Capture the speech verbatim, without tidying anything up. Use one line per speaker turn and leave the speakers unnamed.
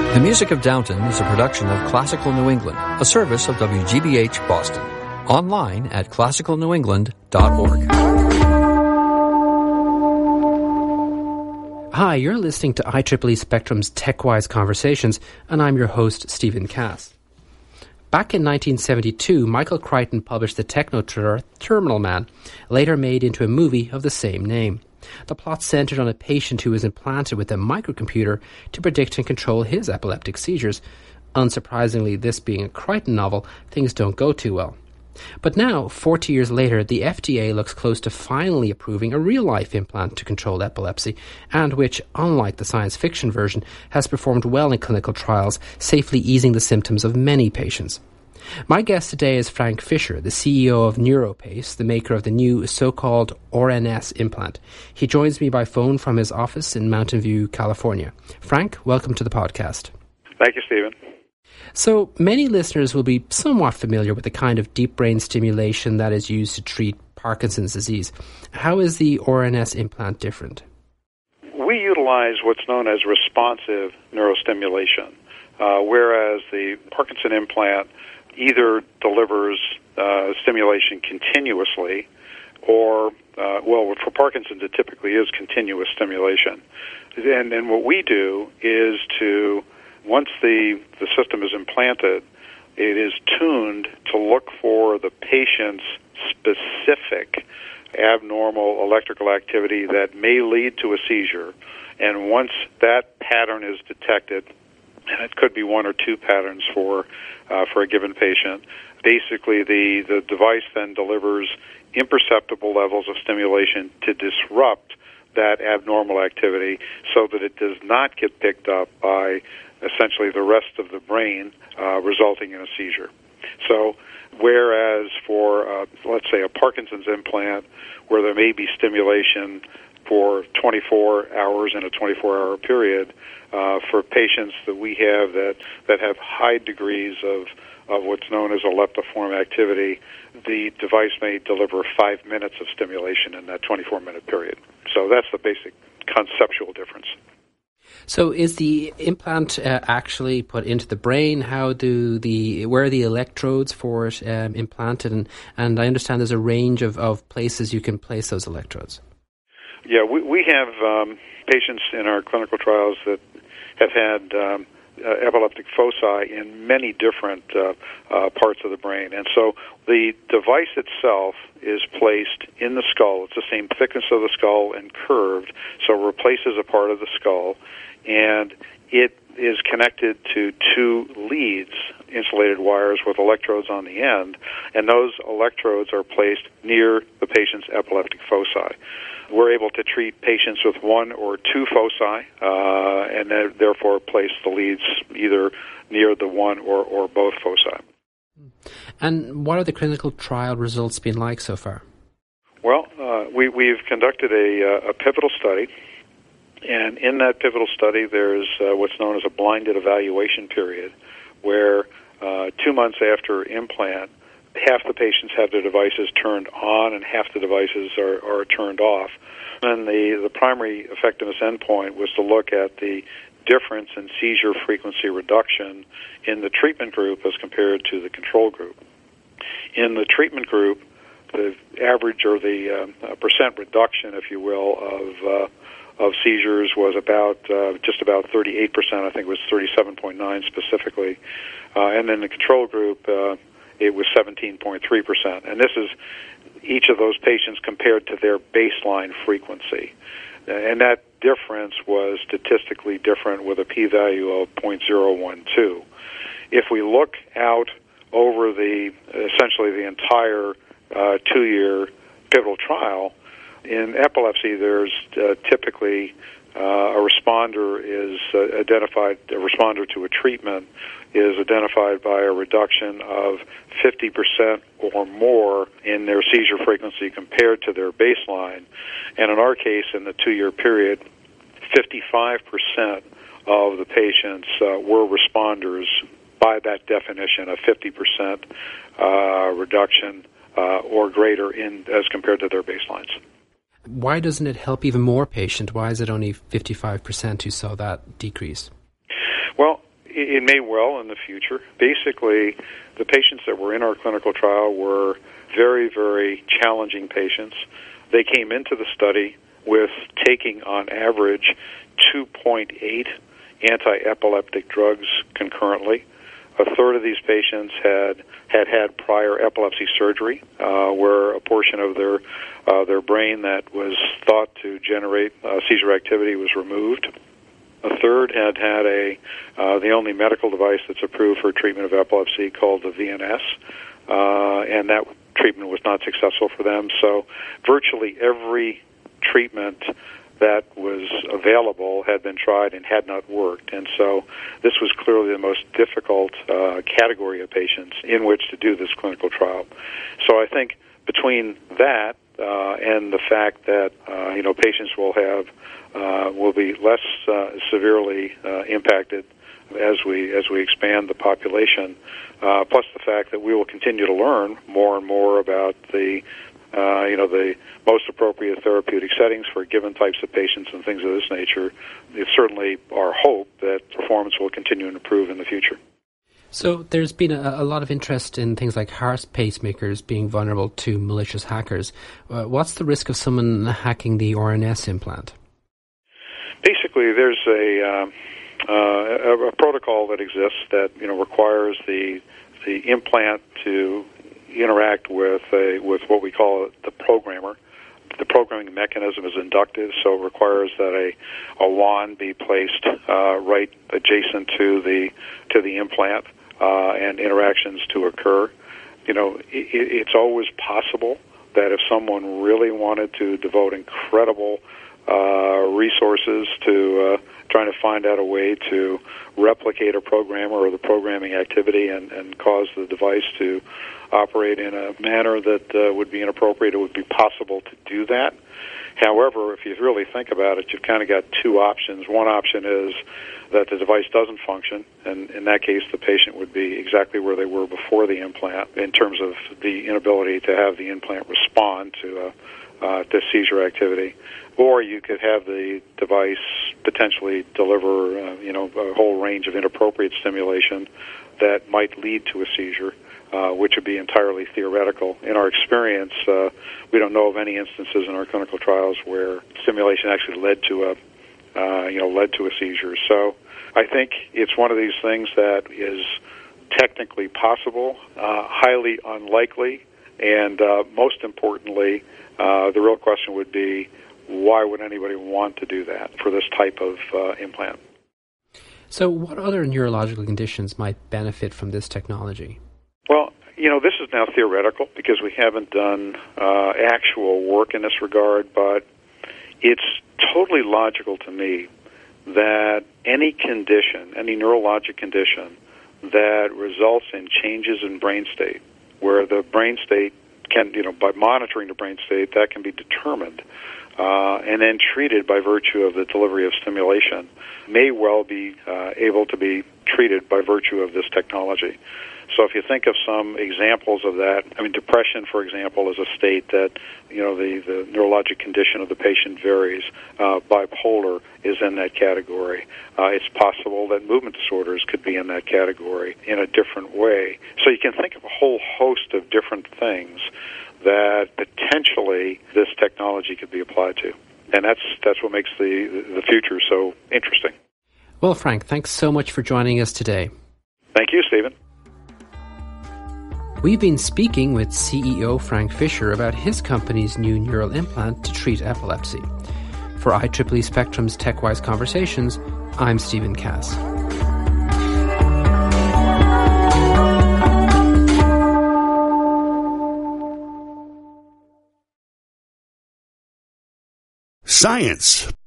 The Music of Downton is a production of Classical New England, a service of W G B H Boston. Online at classical new england dot org.
Hi, you're listening to I triple E Spectrum's TechWise Conversations, and I'm your host, Stephen Cass. Back in nineteen seventy-two, Michael Crichton published the techno thriller Terminal Man, later made into a movie of the same name. The plot centered on a patient who was implanted with a microcomputer to predict and control his epileptic seizures. Unsurprisingly, this being a Crichton novel, things don't go too well. But now, forty years later, the F D A looks close to finally approving a real-life implant to control epilepsy, and which, unlike the science fiction version, has performed well in clinical trials, safely easing the symptoms of many patients. My guest today is Frank Fisher, the C E O of NeuroPace, the maker of the new so-called R N S implant. He joins me by phone from his office in Mountain View, California. Frank, welcome to the podcast.
Thank you, Stephen.
So, many listeners will be somewhat familiar with the kind of deep brain stimulation that is used to treat Parkinson's disease. How is the R N S implant different?
We utilize what's known as responsive neurostimulation, uh, whereas the Parkinson implant either delivers uh, stimulation continuously or, uh, well, for Parkinson's it typically is continuous stimulation. And, and what we do is to, once the, the system is implanted, it is tuned to look for the patient's specific abnormal electrical activity that may lead to a seizure. And once that pattern is detected, and it could be one or two patterns for uh, for a given patient, basically the, the device then delivers imperceptible levels of stimulation to disrupt that abnormal activity so that it does not get picked up by essentially the rest of the brain, uh, resulting in a seizure. So whereas for, uh, let's say, a Parkinson's implant, where there may be stimulation for twenty-four hours in a twenty-four hour period, uh, for patients that we have that, that have high degrees of, of what's known as eleptiform activity, the device may deliver five minutes of stimulation in that twenty-four minute period. So that's the basic conceptual difference.
So is the implant uh, actually put into the brain? How do the, where are the electrodes for it um, implanted? And, and I understand there's a range of, of places you can place those electrodes.
Yeah, we, we have um, patients in our clinical trials that have had um, uh, epileptic foci in many different uh, uh, parts of the brain. And so the device itself is placed in the skull. It's the same thickness of the skull and curved, so it replaces a part of the skull. And it is connected to two leads, insulated wires with electrodes on the end, and those electrodes are placed near the patient's epileptic foci. We're able to treat patients with one or two foci, uh, and then therefore place the leads either near the one or, or both foci.
And what are the clinical trial results been like so far?
Well, uh, we, we've conducted a, a pivotal study, and in that pivotal study there's uh, what's known as a blinded evaluation period, where uh, two months after implant, half the patients have their devices turned on and half the devices are, are turned off. And the, the primary effectiveness endpoint was to look at the difference in seizure frequency reduction in the treatment group as compared to the control group. In the treatment group, the average or the um, uh, percent reduction, if you will, of uh, of seizures was about uh, just about thirty-eight percent. I think it was thirty-seven point nine specifically. Uh, and in the control group, uh, it was seventeen point three percent. And this is each of those patients compared to their baseline frequency. And that difference was statistically different with a p-value of zero point zero one two. If we look out over the essentially the entire uh, two-year pivotal trial, in epilepsy there's uh, typically uh, a responder is uh, identified, a responder to a treatment is identified by a reduction of fifty percent or more in their seizure frequency compared to their baseline. And in our case, in the two-year period, fifty-five percent of the patients uh, were responders by that definition, a fifty percent uh, reduction uh, or greater in as compared to their baselines.
Why doesn't it help even more patients? Why is it only fifty-five percent who saw that decrease?
Well, it may well in the future. Basically, the patients that were in our clinical trial were very, very challenging patients. They came into the study with taking, on average, two point eight anti-epileptic drugs concurrently. A third of these patients had had, had prior epilepsy surgery, uh, where a portion of their uh, their brain that was thought to generate uh, seizure activity was removed. A third had had a uh, the only medical device that's approved for treatment of epilepsy called the V N S, uh, and that treatment was not successful for them. So virtually every treatment that was available had been tried and had not worked. And so this was clearly the most difficult uh, category of patients in which to do this clinical trial. So I think between that uh, and the fact that uh, you know patients will have uh, will be less uh, severely uh, impacted as we as we expand the population, uh, plus the fact that we will continue to learn more and more about the Uh, you know, the most appropriate therapeutic settings for given types of patients and things of this nature, it's certainly our hope that performance will continue to improve in the future.
So there's been a, a lot of interest in things like heart pacemakers being vulnerable to malicious hackers. Uh, what's the risk of someone hacking the R N S implant?
Basically, there's a, um, uh, a, a protocol that exists that, you know, requires the the implant to interact with a, with what we call the programmer. The programming mechanism is inductive, so it requires that a, a wand be placed uh, right adjacent to the to the implant uh, and interactions to occur. You know, it, it's always possible that if someone really wanted to devote incredible uh, resources to uh, trying to find out a way to replicate a programmer or the programming activity and, and cause the device to operate in a manner that uh, would be inappropriate, it would be possible to do that. However, if you really think about it, you've kind of got two options. One option is that the device doesn't function, and in that case, the patient would be exactly where they were before the implant in terms of the inability to have the implant respond to uh, uh, to seizure activity. Or you could have the device potentially deliver, uh, you know, a whole range of inappropriate stimulation that might lead to a seizure, uh, which would be entirely theoretical. In our experience, uh, we don't know of any instances in our clinical trials where stimulation actually led to a, uh, you know, led to a seizure. So I think it's one of these things that is technically possible, uh, highly unlikely, and uh, most importantly, uh, the real question would be, why would anybody want to do that for this type of uh, implant?
So what other neurological conditions might benefit from this technology?
Well, you know, this is now theoretical because we haven't done uh, actual work in this regard, but it's totally logical to me that any condition, any neurologic condition that results in changes in brain state, where the brain state can, you know, by monitoring the brain state, that can be determined uh, and then treated by virtue of the delivery of stimulation, may well be uh, able to be treated by virtue of this technology. So if you think of some examples of that, I mean, depression, for example, is a state that, you know, the, the neurologic condition of the patient varies. Uh, bipolar is in that category. Uh, it's possible that movement disorders could be in that category in a different way. So you can think of a whole host of different things that potentially this technology could be applied to. And that's that's what makes the, the future so interesting.
Well, Frank, thanks so much for joining us today.
Thank you, Stephen.
We've been speaking with C E O Frank Fischer about his company's new neural implant to treat epilepsy. For I triple E Spectrum's TechWise Conversations, I'm Stephen Cass.
Science